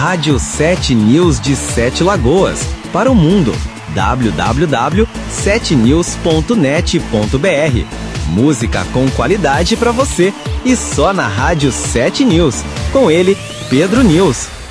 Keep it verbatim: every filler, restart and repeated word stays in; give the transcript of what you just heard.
Rádio sete News de Sete Lagoas, para o mundo. w w w ponto sete news ponto net ponto b r. Música com qualidade para você e só na Rádio sete News. Com ele, Pedro News.